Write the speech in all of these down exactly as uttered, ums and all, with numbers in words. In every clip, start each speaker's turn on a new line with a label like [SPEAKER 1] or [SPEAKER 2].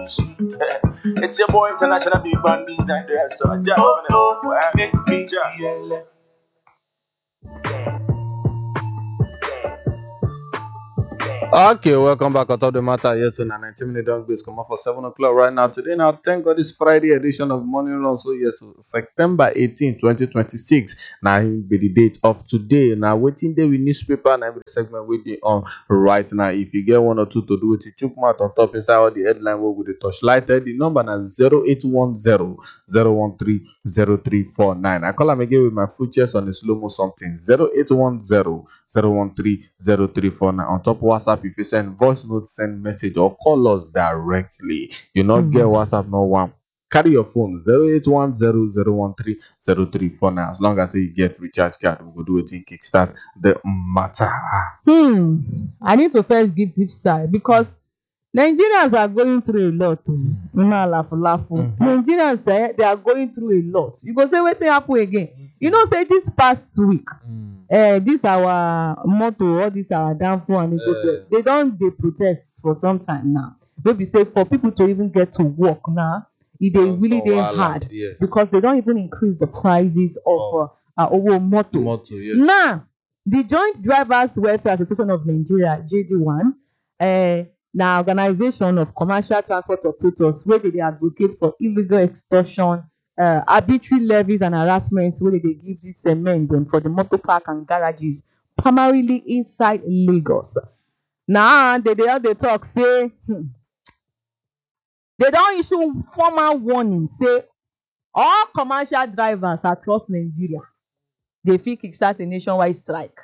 [SPEAKER 1] It's your boy International Big Band Beans and there, so just oh, oh, make me just.
[SPEAKER 2] Okay, welcome back on Top the Matter. Yes, so now nineteen minute dunk base come up for seven o'clock right now. Today, now, thank God, this Friday edition of Morning Run. So, yes, so September eighteenth, twenty twenty-six. Now, be the date of today. Now, waiting day with newspaper and every segment waiting on right now. If you get one or two to do it, you choke out on top inside all the headline work with the touch lighted. The number now zero eight one zero zero one three zero three four nine. I call them again with my full chest on the slow mo something zero eight one zero zero one three zero three four nine. On top WhatsApp, if you send voice note, send message, or call us directly. You not mm-hmm. get WhatsApp, no one. Carry your phone zero eight one zero zero one three zero three four nine. As long as you get recharge card, we will do it in Kickstart the matter.
[SPEAKER 3] Hmm. I need to first give deep sigh because Nigerians are going through a lot. Mm-hmm. Mm-hmm. Nigerians say they are going through a lot. You go say what happen again? You know, say this past week. Mm-hmm. Uh, this our motto, all this our downfall, and uh, they don't they protest for some time now. Maybe say for people to even get to work now, it they really they hard yes. because they don't even increase the prices of oh. uh, uh, our motto. motto yes. Now, the Joint Drivers Welfare Association of Nigeria (J D one), uh, now organization of commercial transport operators, where they advocate for illegal extortion. Uh, arbitrary levies and harassments where they give this uh, men them for the motor park and garages primarily inside Lagos. Now they they they talk say hmm, they don't issue formal warning say all commercial drivers across Nigeria they fit kickstart a nationwide strike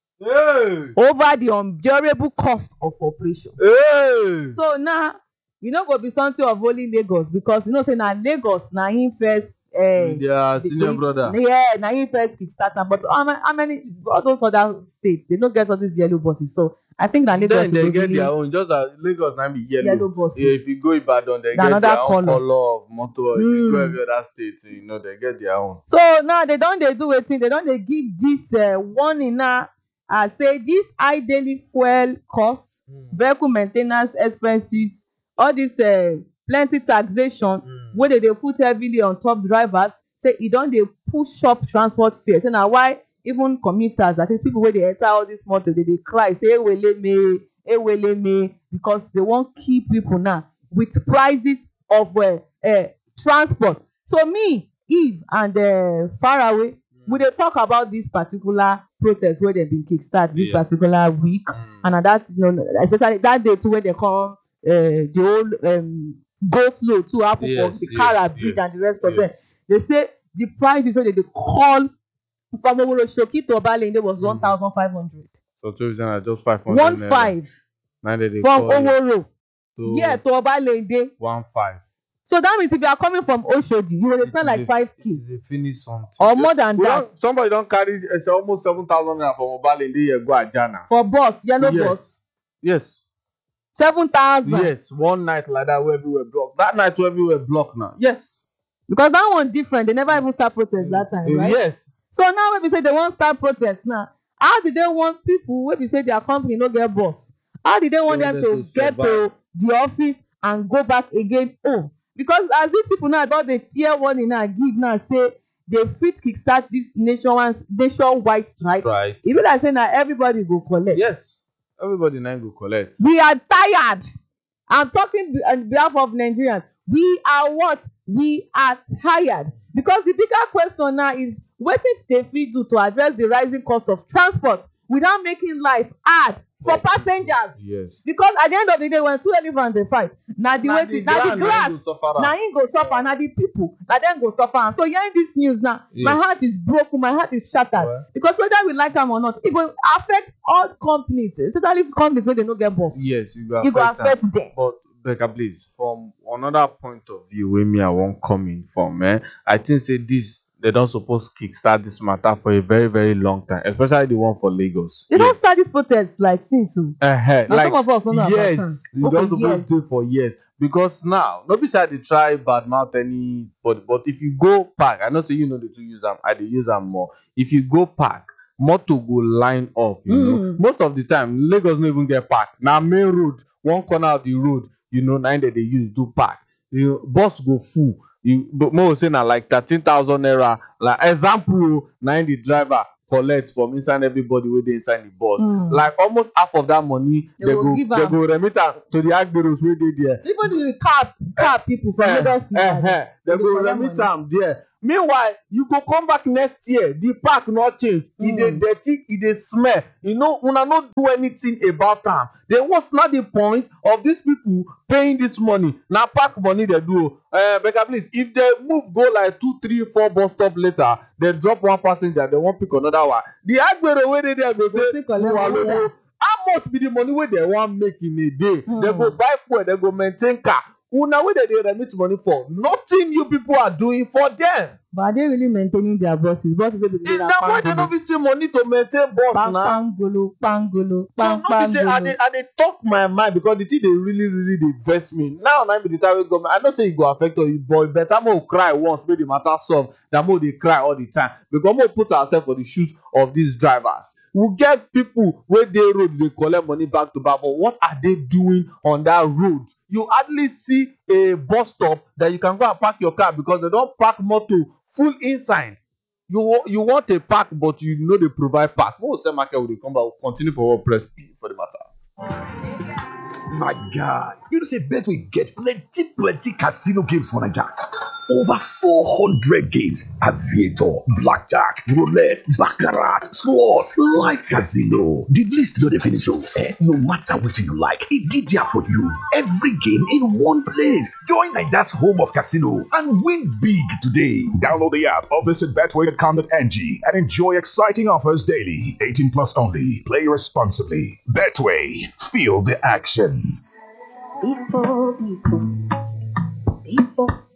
[SPEAKER 3] hey. over the unbearable cost of operation. Hey. So now you know go be something of only Lagos because you know say na Lagos na him first uh,
[SPEAKER 2] their senior the, brother
[SPEAKER 3] yeah na him first kickstarter but how many, how many all those other states they don't get all these yellow buses so I think that Lagos
[SPEAKER 2] then they get really, their own just that Lagos na be yellow,
[SPEAKER 3] yellow buses.
[SPEAKER 2] Yeah, if you go Ibadan they get their own color, color of motor. Mm. If you go every other state you know they get their own.
[SPEAKER 3] So now they don't they do a thing they don't they give this uh, warning now. I say this high daily fuel costs, mm. vehicle maintenance expenses. All this uh, plenty taxation mm. where they, they put heavily on top drivers say it don't they push up transport fares. So now why even commuters that is people where they enter all this motor they, they cry say hey wele me hey wele me because they won't keep people now with prices of uh, uh, transport. So me Eve and uh, Faraway mm. we they talk about this particular protest where they've been kickstart this yeah. particular week mm. and that's you know especially that day too when they come. Uh, the whole um, go slow to happen yes, for the yes, Kara Bridge yes, and the rest yes. of them. They say the price is so that they call from Owoloshoki to Obalende was mm. one thousand five hundred.
[SPEAKER 2] So two is just five hundred.
[SPEAKER 3] One five.
[SPEAKER 2] Now they
[SPEAKER 3] from Owolo. Yeah, to Obalende.
[SPEAKER 2] One five.
[SPEAKER 3] So that means if you are coming from Oshodi, you will spend like five k.
[SPEAKER 2] It's a finish something.
[SPEAKER 3] Or more than we that.
[SPEAKER 2] Somebody don't carry it's almost seven thousand naira from Obalende here go Ajana.
[SPEAKER 3] For bus, yellow
[SPEAKER 2] yes.
[SPEAKER 3] bus.
[SPEAKER 2] Yes.
[SPEAKER 3] Seven thousand.
[SPEAKER 2] Yes, one night like that where everywhere blocked. That night where everywhere blocked now. Yes.
[SPEAKER 3] Because that one different. They never even start protest that time, right?
[SPEAKER 2] Yes.
[SPEAKER 3] So now when we say they won't start protest now, how did they want people when we say their company no get boss? How did they want they them to, to get to the office and go back again home? Because as these people now about the tier one in our give now say they fit kickstart this nationwide nationwide strike. strike. Even like saying that everybody go collect.
[SPEAKER 2] Yes. Everybody now go collect.
[SPEAKER 3] We are tired. I'm talking on behalf of Nigerians. We are what? We are tired. Because the bigger question now is what if they fit do to address the rising cost of transport without making life hard for oh, passengers?
[SPEAKER 2] Yes.
[SPEAKER 3] Because at the end of the day, when two elephants they fight, now the way the, now the grass, now him go suffer, now the people, now them go suffer. So hearing this news now, yes. my heart is broken, my heart is shattered. Well, because whether we like them or not, it will affect all companies, especially if companies where they don't get boss.
[SPEAKER 2] Yes, it will
[SPEAKER 3] affect, it will affect them. them.
[SPEAKER 2] But Becca, please, from another point of view, where me I won't come in from, eh? I think say this. They don't suppose kickstart this matter for a very, very long time, especially the one for Lagos.
[SPEAKER 3] They yes. don't start this protest like since.
[SPEAKER 2] Uh-huh. Like, some of us don't
[SPEAKER 3] yes,
[SPEAKER 2] you don't supposed to do it for years. Because now, not beside they try badmouth anybody, but if you go park, I know say you know the two use them, I they use them more. If you go park, motor go line up, you mm. know. Most of the time, Lagos don't even get parked. Now main road, one corner of the road, you know, nine that they use do park. You know, bus go full. You but more say na like thirteen thousand naira. Like example, nine the driver collect from inside everybody wey dey inside the bus.
[SPEAKER 3] Mm.
[SPEAKER 2] Like almost half of that money
[SPEAKER 3] They
[SPEAKER 2] they
[SPEAKER 3] go
[SPEAKER 2] go
[SPEAKER 3] give
[SPEAKER 2] they
[SPEAKER 3] am.
[SPEAKER 2] go remit am to the agberos wey dey there.
[SPEAKER 3] Even the car car people from
[SPEAKER 2] Eh,
[SPEAKER 3] Lagos
[SPEAKER 2] eh,
[SPEAKER 3] State,
[SPEAKER 2] eh, they
[SPEAKER 3] they
[SPEAKER 2] go
[SPEAKER 3] collect
[SPEAKER 2] remit
[SPEAKER 3] money.
[SPEAKER 2] am there. Meanwhile, you go come back next year, the park not change. E dey
[SPEAKER 3] Mm.
[SPEAKER 2] dirty, e dey smell. You know, una no do anything about am. Then what's not the point of these people paying this money? Na park money they do. Uh, Becca, please, if they move go like two, three, four bus stop later, they drop one passenger, they won't pick another one. The Agbero wey dey there go
[SPEAKER 3] Go
[SPEAKER 2] say,
[SPEAKER 3] still collect
[SPEAKER 2] "Fuwa
[SPEAKER 3] money.
[SPEAKER 2] lowo." How much be the money wey they want make in a day?
[SPEAKER 3] Mm.
[SPEAKER 2] They go buy fuel, they go maintain car. Una wey they dey remit money for? Nothing you people are doing for them.
[SPEAKER 3] But are they really maintaining their buses? Buses wey be
[SPEAKER 2] Is that why they don't be see money to maintain bus
[SPEAKER 3] Pang
[SPEAKER 2] now?
[SPEAKER 3] pangolo, pangolo,
[SPEAKER 2] So
[SPEAKER 3] pang
[SPEAKER 2] no be say I dey
[SPEAKER 3] pangolo.
[SPEAKER 2] I dey talk my mind because the thing dey really really dey vex me. Now na be the time wey government. I know say e go affect us, but e better make we cry once make the matter solve than make we dey cry all the time. Because make we put ourselves for the shoes of these drivers. We get people wey dey road dey collect money back to back, but what are they doing on that road? You hardly see a bus stop that you can go and park your car because they don park motor full inside. You wa- you want a park, but you know they provide park. When we sell market, we dey come back. We'll continue for what press P for the matter.
[SPEAKER 4] My God, you know say Betway get plenty plenty casino games for Naija. Over four hundred games: aviator, blackjack, roulette, baccarat, slots, live casino. The list no dey finish oh. Eh, no matter wetin you like, e dey there for you. Every game in one place. Join Naija's home of casino and win big today.
[SPEAKER 5] Download the app or visit betway dot com dot n g and enjoy exciting offers daily. eighteen plus only. Play responsibly. Betway. Feel the action.
[SPEAKER 6] Before, before, before.